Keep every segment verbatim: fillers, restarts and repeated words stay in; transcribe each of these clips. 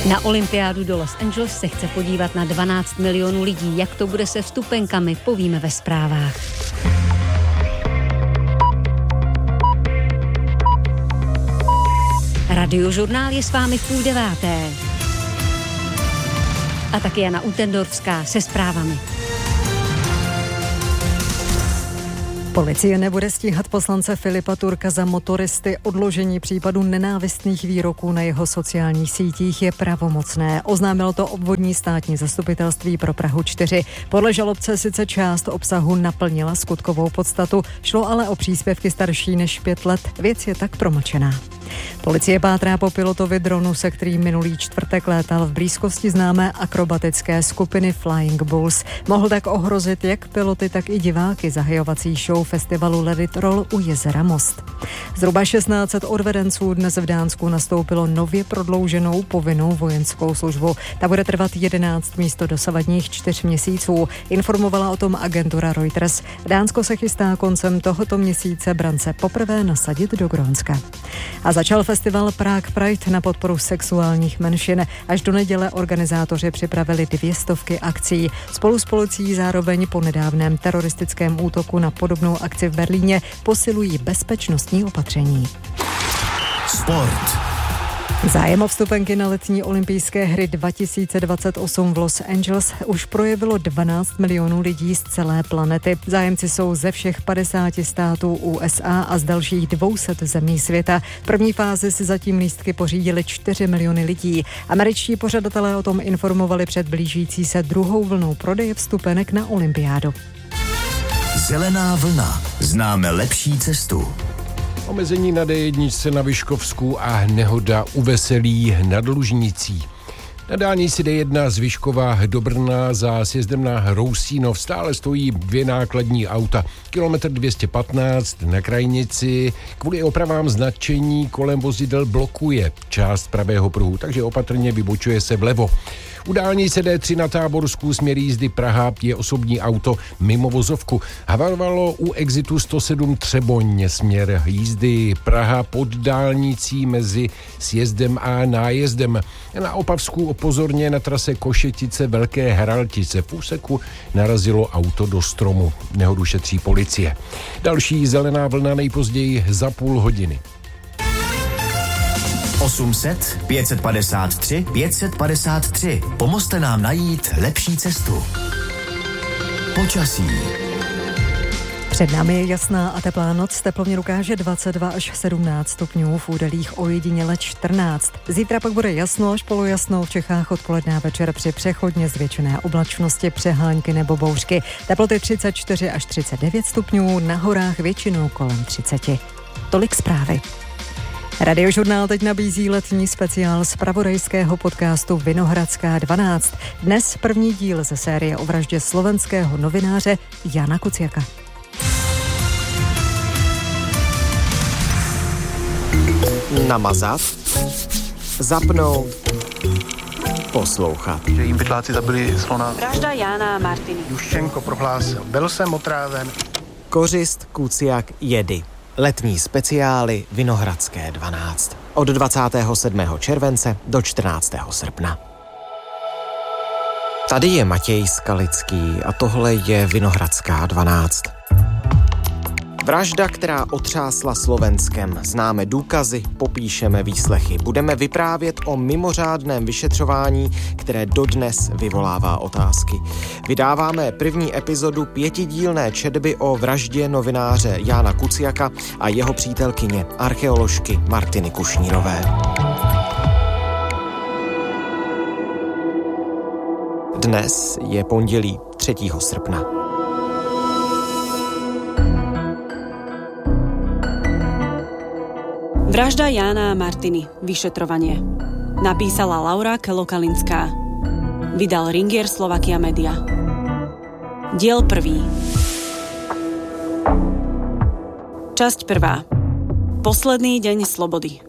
Na olympiádu do Los Angeles se chce podívat na dvanáct milionů lidí. Jak to bude se vstupenkami, povíme ve zprávách. Radiožurnál je s vámi v půl deváté. A taky Jana Utendorfská se zprávami. Policie nebude stíhat poslance Filipa Turka za motoristy. Odložení případu nenávistných výroků na jeho sociálních sítích je pravomocné. Oznámilo to obvodní státní zastupitelství pro Prahu čtyři. Podle žalobce sice část obsahu naplnila skutkovou podstatu, šlo ale o příspěvky starší než pět let. Věc je tak promlčená. Policie pátrá po pilotovi dronu, se kterým minulý čtvrtek létal v blízkosti známé akrobatické skupiny Flying Bulls. Mohl tak ohrozit jak piloty, tak i diváky zahajovací show festivalu Let It Roll u jezera Most. Zhruba šestnáct set odvedenců dnes v Dánsku nastoupilo nově prodlouženou povinnou vojenskou službu. Ta bude trvat jedenáct místo dosavadních čtyř měsíců. Informovala o tom agentura Reuters. Dánsko se chystá koncem tohoto měsíce brance poprvé nasadit do Grónska. A začal festival Prague Pride na podporu sexuálních menšin. Až do neděle organizátoři připravili dvě stovky akcí. Spolu s policií zároveň po nedávném teroristickém útoku na podobnou akci v Berlíně posilují bezpečnostní opatření. Sport. Zájem o vstupenky na letní olympijské hry dva tisíce dvacet osm v Los Angeles už projevilo dvanáct milionů lidí z celé planety. Zájemci jsou ze všech padesáti států U S A a z dalších dvou set zemí světa. V první fázi si zatím lístky pořídili čtyři miliony lidí. Američtí pořadatelé o tom informovali před blížící se druhou vlnou prodeje vstupenek na olympiádu. Zelená vlna. Známe lepší cestu. Omezení na D jedna na Vyškovsku a nehoda u Veselí nad Lužnicí. Na dálnici D jedna z Vyškova do Brna za sjezdem na Hrousínov stále stojí dvě nákladní auta. Kilometr dvě stě patnáct na krajnici kvůli opravám značení kolem vozidel blokuje část pravého pruhu, takže opatrně vybočuje se vlevo. U dálnice D tři na Táborsku směr jízdy Praha je osobní auto mimo vozovku. Havarovalo u exitu sto sedm Třeboň směr jízdy Praha pod dálnicí mezi sjezdem a nájezdem. Na Opavsku pozorně na trase Košetice Velké Hraltice v úseku narazilo auto do stromu. Nehodu šetří policie. Další zelená vlna nejpozději za půl hodiny. osm set, pět set padesát tři, pět set padesát tři. Pomozte nám najít lepší cestu. Počasí. Před námi je jasná a teplá noc, teplovně ukáže dvacet dva až sedmnáct stupňů, v údolích ojediněle čtrnáct. Zítra pak bude jasno až polojasno, v Čechách odpoledne a večer při přechodně zvětšené oblačnosti, přehánky nebo bouřky. Teploty třicet čtyři až třicet devět stupňů, na horách většinou kolem třicet. Tolik zprávy. Radiožurnál teď nabízí letní speciál z pravodejského podcastu Vinohradská dvanáct. Dnes první díl ze série o vraždě slovenského novináře Jana Kuciaka. Namazat, zapnout, poslouchat. Že jim pytláci zabili slona. Vražda Jána a Martiny. Juščenko prohlásil, byl jsem otráven. Kořist, Kuciak, jedy. Letní speciály Vinohradské dvanáct. Od dvacátého sedmého července do čtrnáctého srpna. Tady je Matěj Skalický a tohle je Vinohradská dvanáct. Vražda, která otřásla Slovenskem. Známe důkazy, popíšeme výslechy. Budeme vyprávět o mimořádném vyšetřování, které dodnes vyvolává otázky. Vydáváme první epizodu pětidílné četby o vraždě novináře Jána Kuciaka a jeho přítelkyně, archeoložky Martiny Kušnírové. Dnes je pondělí třetího srpna. Vražda Jána a Martiny. Vyšetrovanie. Napísala Laura Kelokalinská. Vydal Ringier Slovakia Media. Diel prvý. Časť prvá. Posledný deň slobody.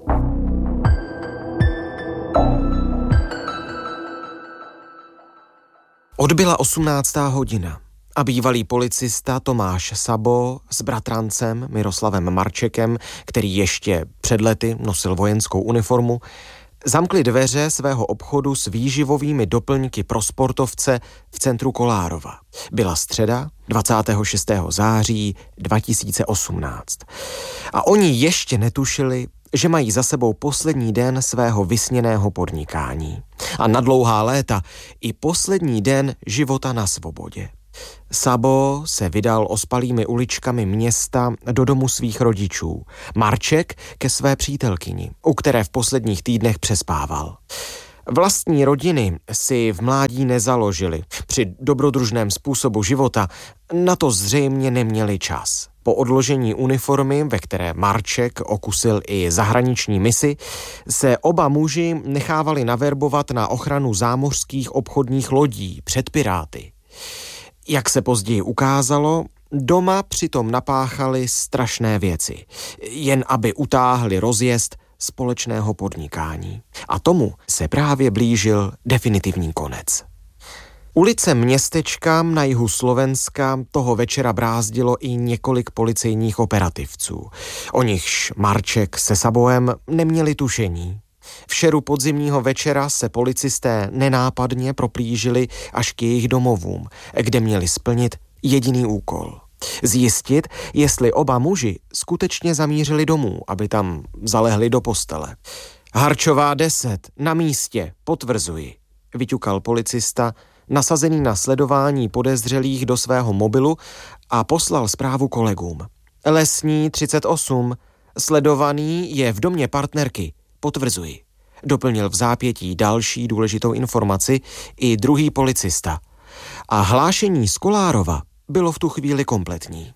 Odbyla osmnáctá hodina a bývalý policista Tomáš Sabo s bratrancem Miroslavem Marčekem, který ještě před lety nosil vojenskou uniformu, Zamkli dveře svého obchodu s výživovými doplňky pro sportovce v centru Kolárova. Byla středa, dvacátého šestého září dva tisíce osmnáct. A oni ještě netušili, že mají za sebou poslední den svého vysněného podnikání. A na dlouhá léta i poslední den života na svobodě. Sabo se vydal ospalými uličkami města do domu svých rodičů. Marček ke své přítelkyni, u které v posledních týdnech přespával. Vlastní rodiny si v mládí nezaložili. Při dobrodružném způsobu života na to zřejmě neměli čas. Po odložení uniformy, ve které Marček okusil i zahraniční misi, se oba muži nechávali naverbovat na ochranu zámořských obchodních lodí před piráty. Jak se později ukázalo, doma přitom napáchali strašné věci, jen aby utáhli rozjezd společného podnikání. A tomu se právě blížil definitivní konec. Ulice městečka na jihu Slovenska toho večera brázdilo i několik policejních operativců. O nichž Marček se Saboem neměli tušení. V šeru podzimního večera se policisté nenápadně proplížili až k jejich domovům, kde měli splnit jediný úkol. Zjistit, jestli oba muži skutečně zamířili domů, aby tam zalehli do postele. Harčová deset, na místě, potvrzuji, vyťukal policista, nasazený na sledování podezřelých do svého mobilu a poslal zprávu kolegům. Lesní třicet osm, sledovaný je v domě partnerky, potvrzuji. Doplnil v zápětí další důležitou informaci i druhý policista. A hlášení z Kolárova bylo v tu chvíli kompletní.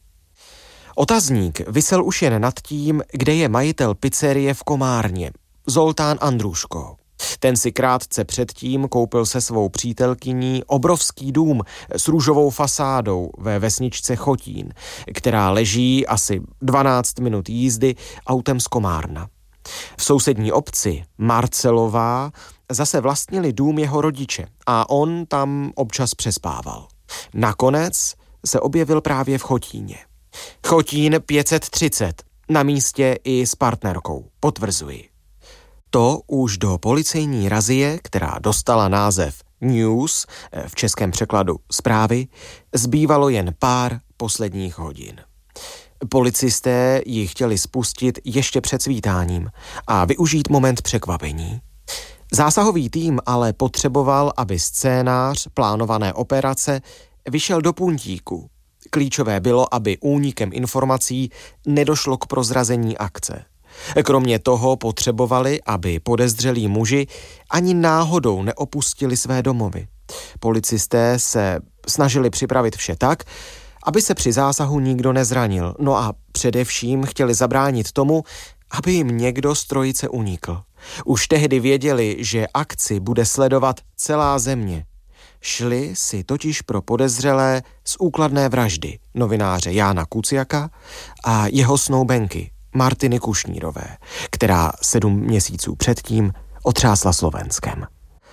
Otazník visel už jen nad tím, kde je majitel pizzerie v Komárně, Zoltán Andruško. Ten si krátce předtím koupil se svou přítelkyní obrovský dům s růžovou fasádou ve vesničce Chotín, která leží asi dvanáct minut jízdy autem z Komárna. V sousední obci Marcelová zase vlastnili dům jeho rodiče a on tam občas přespával. Nakonec se objevil právě v Chotíně. Chotín pět set třicet, na místě i s partnerkou, potvrzuji. To už do policejní razie, která dostala název News, v českém překladu zprávy, zbývalo jen pár posledních hodin. Policisté ji chtěli spustit ještě před svítáním a využít moment překvapení. Zásahový tým ale potřeboval, aby scénář plánované operace vyšel do puntíku. Klíčové bylo, aby únikem informací nedošlo k prozrazení akce. Kromě toho potřebovali, aby podezřelí muži ani náhodou neopustili své domovy. Policisté se snažili připravit vše tak, aby se při zásahu nikdo nezranil, no a především chtěli zabránit tomu, aby jim někdo z trojice unikl. Už tehdy věděli, že akci bude sledovat celá země. Šli si totiž pro podezřelé z úkladné vraždy novináře Jána Kuciaka a jeho snoubenky Martiny Kušnírové, která sedm měsíců předtím otřásla Slovenskem.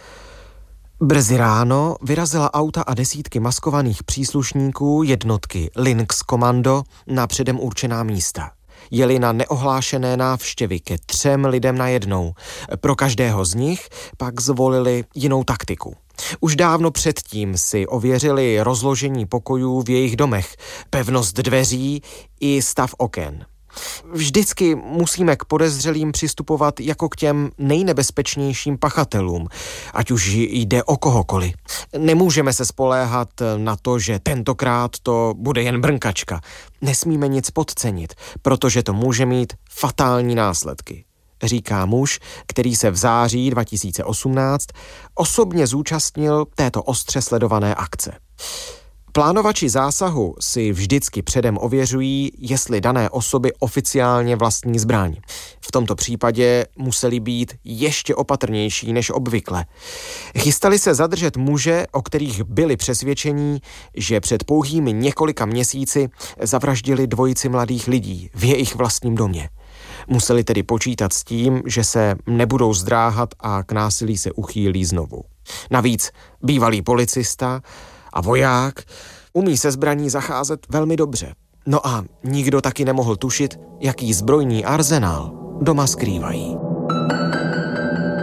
Brzy ráno vyrazila auta a desítky maskovaných příslušníků jednotky Lynx Komando na předem určená místa. Jeli na neohlášené návštěvy ke třem lidem najednou. Pro každého z nich pak zvolili jinou taktiku. Už dávno předtím si ověřili rozložení pokojů v jejich domech, pevnost dveří i stav oken. Vždycky musíme k podezřelým přistupovat jako k těm nejnebezpečnějším pachatelům, ať už jde o kohokoliv. Nemůžeme se spoléhat na to, že tentokrát to bude jen brnkačka. Nesmíme nic podcenit, protože to může mít fatální následky, říká muž, který se v září dva tisíce osmnáct osobně zúčastnil této ostře sledované akce. Plánovači zásahu si vždycky předem ověřují, jestli dané osoby oficiálně vlastní zbraň. V tomto případě museli být ještě opatrnější než obvykle. Chystali se zadržet muže, o kterých byli přesvědčení, že před pouhými několika měsíci zavraždili dvojici mladých lidí v jejich vlastním domě. Museli tedy počítat s tím, že se nebudou zdráhat a k násilí se uchýlí znovu. Navíc bývalý policista a voják umí se zbraní zacházet velmi dobře. No a nikdo taky nemohl tušit, jaký zbrojní arzenál doma skrývají.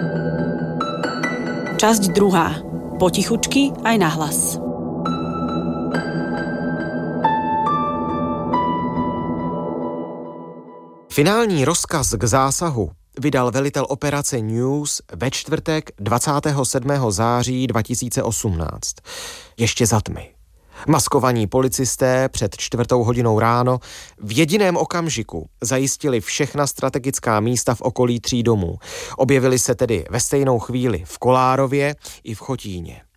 Časť druhá. Potichučky aj nahlas. Finální rozkaz k zásahu vydal velitel operace News ve čtvrtek dvacátého sedmého září dva tisíce osmnáct. Ještě za tmy. Maskovaní policisté před čtvrtou hodinou ráno v jediném okamžiku zajistili všechna strategická místa v okolí tří domů. Objevili se tedy ve stejnou chvíli v Kolárově i v Chotíně.